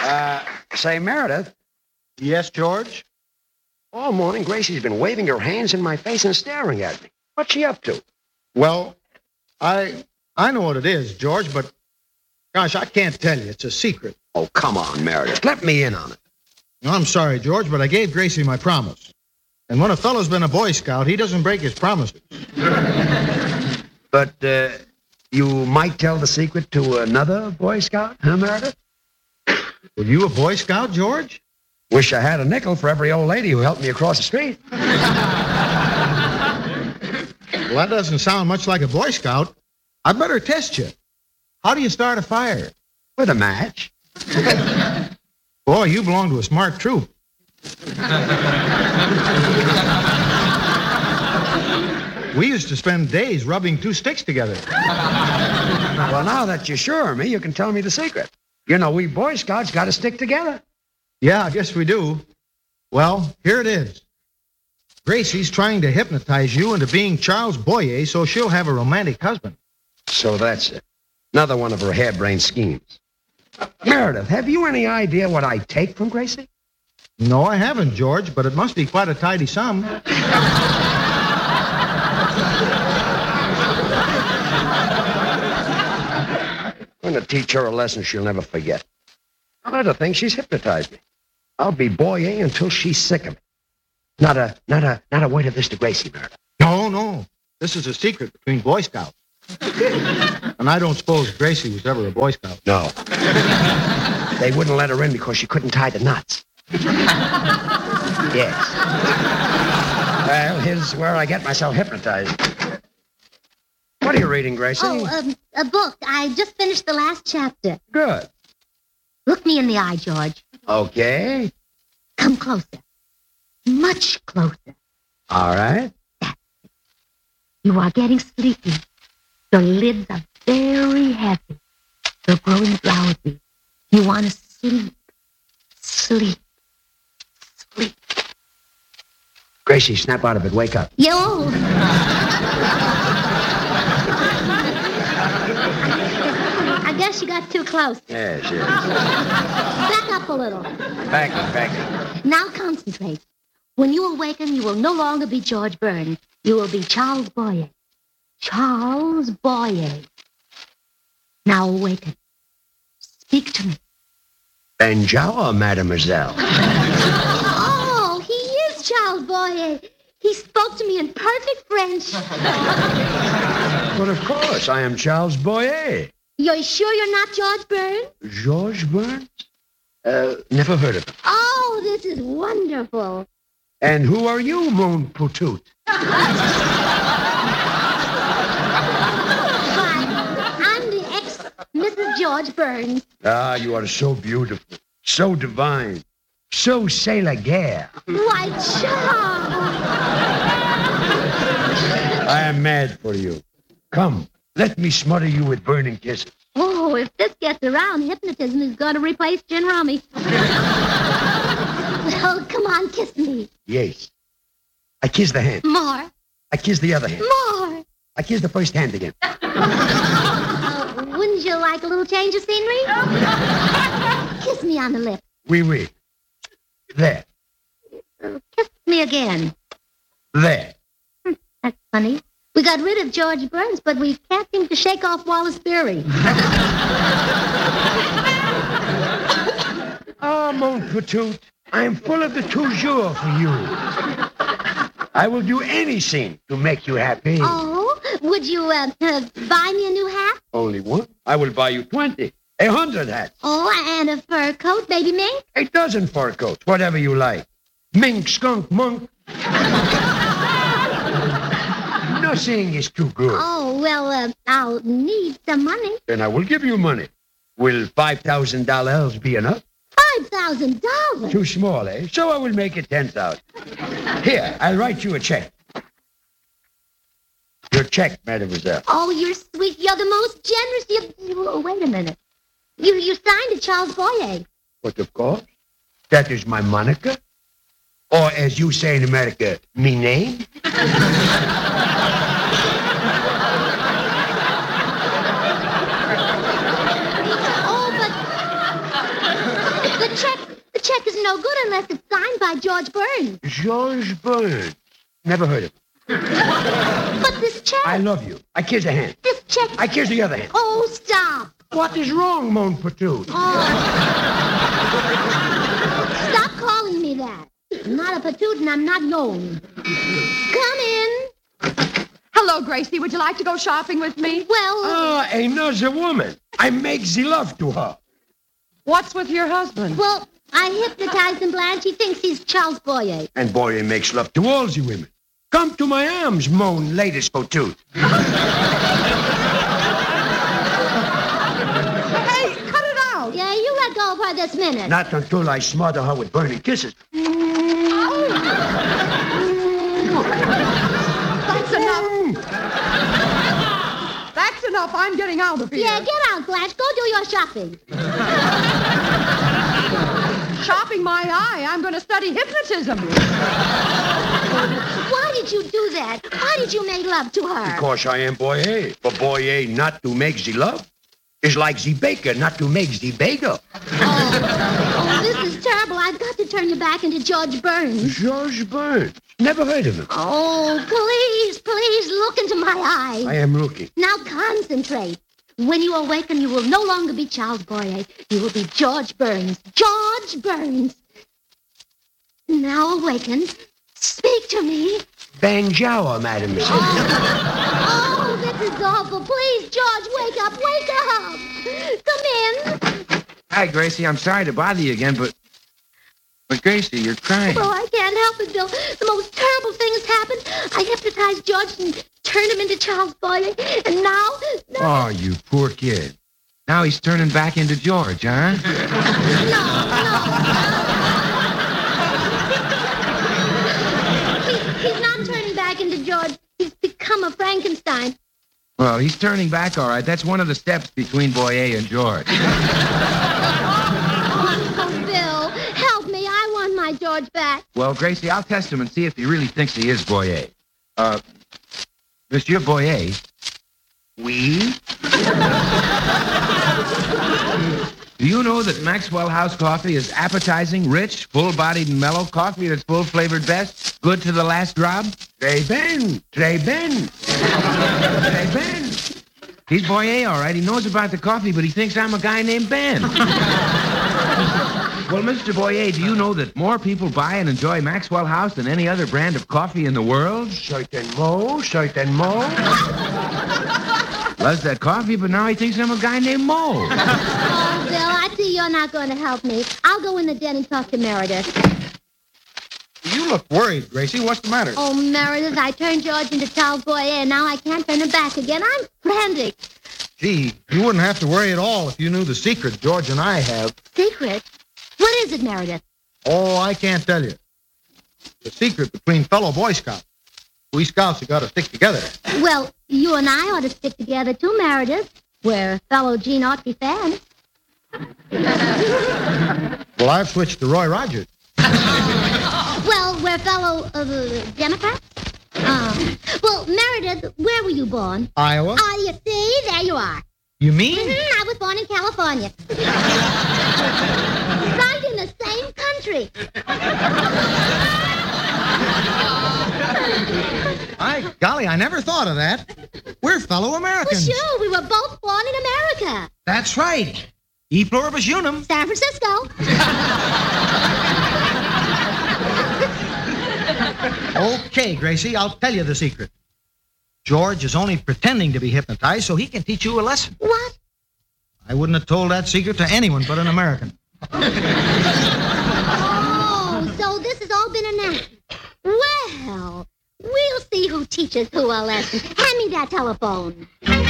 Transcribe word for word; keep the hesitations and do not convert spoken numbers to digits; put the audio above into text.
Uh, say, Meredith. Yes, George? All morning, Gracie's been waving her hands in my face and staring at me. What's she up to? Well, I I know what it is, George, but gosh, I can't tell you. It's a secret. Oh, come on, Meredith. Let me in on it. No, I'm sorry, George, but I gave Gracie my promise. And when a fellow's been a Boy Scout, he doesn't break his promises. But uh, you might tell the secret to another Boy Scout, huh, Meredith? Were you a Boy Scout, George? Wish I had a nickel for every old lady who helped me across the street. Well, that doesn't sound much like a Boy Scout. I'd better test you. How do you start a fire? With a match. Boy, you belong to a smart troop. We used to spend days rubbing two sticks together. Well, now that you're sure of me, you can tell me the secret. You know, we Boy Scouts got to stick together. Yeah, I guess we do. Well, here it is. Gracie's trying to hypnotize you into being Charles Boyer so she'll have a romantic husband. So that's it. Another one of her harebrained schemes. Meredith, have you any idea what I take from Gracie? No, I haven't, George, but it must be quite a tidy sum. I'm going to teach her a lesson she'll never forget. I'll let her think she's hypnotized me. I'll be Boyer until she's sick of me. Not a, not a, not a word of this to Gracie, Meredith. No, no. This is a secret between Boy Scouts. And I don't suppose Gracie was ever a Boy Scout. No. They wouldn't let her in because she couldn't tie the knots. Yes. Well, here's where I get myself hypnotized. What are you reading, Gracie? Oh, um, a book. I just finished the last chapter. Good. Look me in the eye, George. Okay. Come closer. Much closer. All right. You are getting sleepy. Your lids are very heavy. You're growing drowsy. You want to sleep. Sleep. Sleep. Gracie, snap out of it. Wake up. Yo. I guess you got too close. Yes, yes. Back up a little. Back it, back it. Now concentrate. When you awaken, you will no longer be George Burns. You will be Charles Boyer. Charles Boyer. Now awaken. Speak to me. Bonjour, mademoiselle. Oh, he is Charles Boyer. He spoke to me in perfect French. But of course, I am Charles Boyer. You're sure you're not George Burns? George Burns? Uh, never heard of him. Oh, this is wonderful. And who are you, mon poutout? I'm the ex-Missus George Burns. Ah, you are so beautiful, so divine, so c'est la guerre. Why, Charles! I am mad for you. Come, let me smother you with burning kisses. Oh, if this gets around, hypnotism is going to replace gin rummy. Well, come on, kiss me. Yes. I kiss the hand. More. I kiss the other hand. More. I kiss the first hand again. Uh, wouldn't you like a little change of scenery? Kiss me on the lip. Oui, oui. There. Uh, kiss me again. There. Hm, that's funny. We got rid of George Burns, but we can't seem to shake off Wallace Beery. Ah, mon poutout, I am full of the toujours for you. I will do anything to make you happy. Oh, would you uh, uh, buy me a new hat? Only one? I will buy you twenty. A hundred hats. Oh, and a fur coat, baby mink? A dozen fur coats, whatever you like. Mink, skunk, monk. Nothing is too good. Oh, well, uh, I'll need some money. Then I will give you money. Will five thousand dollars be enough? five thousand dollars? Too small, eh? So I will make it ten thousand. Here, I'll write you a check. Your check, mademoiselle. Oh, you're sweet. You're the most generous. You, you, oh, wait a minute. You you signed it, Charles Boyer. But of course, that is my moniker. Or as you say in America, me name. Oh, but the no good unless it's signed by George Burns. George Burns. Never heard of him. But this check... I love you. I kiss a hand. This check... I kiss the other hand. Oh, stop. What is wrong, Mon Patoot? Oh. Stop calling me that. I'm not a patoot and I'm not young. Come in. Hello, Gracie. Would you like to go shopping with me? Well... Ah, another woman. I make the love to her. What's with your husband? Well, I hypnotized him, Blanche. He thinks he's Charles Boyer. And Boyer makes love to all the women. Come to my arms, Mon, latest Patoot. Hey, cut it out. Yeah, you let go of her this minute. Not until I smother her with burning kisses. That's enough. That's enough. I'm getting out of here. Yeah, get out, Blanche. Go do your shopping. Shopping my eye. I'm going to study hypnotism. Why did you do that? Why did you make love to her? Because I am Boyer. For Boyer not to make the love is like the baker not to make the bagel. Oh, oh, this is terrible. I've got to turn you back into George Burns. George Burns. Never heard of him. Oh, please, please look into my eyes. I am looking. Now concentrate. When you awaken, you will no longer be Charles Boyer. You will be George Burns. George Burns. Now awaken. Speak to me. Banjour, madam. Oh, oh, this is awful. Please, George, wake up. Wake up. Come in. Hi, Gracie. I'm sorry to bother you again, but... But, Gracie, you're crying. Oh, I can't help it, Bill. The most terrible thing has happened. I hypnotized George and turned him into Charles Boyer. And now... now Oh, you poor kid. Now he's turning back into George, huh? no, no. He, he's not turning back into George. He's become a Frankenstein. Well, he's turning back, all right. That's one of the steps between Boyer and George. Oh, Bill, help me. I want my George back. Well, Gracie, I'll test him and see if he really thinks he is Boyer. Uh, Monsieur Boyer. Oui? Do you know that Maxwell House coffee is appetizing, rich, full-bodied, and mellow? Coffee that's full-flavored best, good to the last drop? Très bien. Très bien. Très bien. He's Boyer, all right. He knows about the coffee, but he thinks I'm a guy named Ben. Well, Mister Boyer, do you know that more people buy and enjoy Maxwell House than any other brand of coffee in the world? Certainement, certainement. Loves that coffee, but now he thinks I'm a guy named Mo. Oh, Bill, I see you're not going to help me. I'll go in the den and talk to Meredith. You look worried, Gracie. What's the matter? Oh, Meredith, I turned George into Charles Boyer, and now I can't turn him back again. I'm frantic. Gee, you wouldn't have to worry at all if you knew the secret George and I have. Secret? What is it, Meredith? Oh, I can't tell you. The secret between fellow Boy Scouts. We Scouts have got to stick together. Well, you and I ought to stick together, too, Meredith. We're fellow Gene Autry fans. Well, I've switched to Roy Rogers. Well, we're fellow uh, Democrats. Um, well, Meredith, where were you born? Iowa. Ah, you see? There you are. You mean? Mm-hmm, I was born in California. Right in the same country. My golly, I never thought of that. We're fellow Well, Americans. sure, we were both born in America. That's right. E pluribus unum. San Francisco. Okay, Gracie, I'll tell you the secret. George is only pretending to be hypnotized so he can teach you a lesson. What? I wouldn't have told that secret to anyone but an American. Oh, so this has all been an act. Well, we'll see who teaches who a lesson. Hand me that telephone.